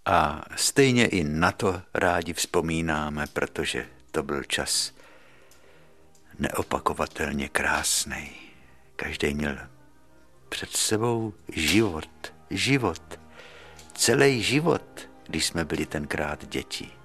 A stejně i na to rádi vzpomínáme, protože to byl čas neopakovatelně krásný. Každý měl před sebou život, celý život, když jsme byli tenkrát děti.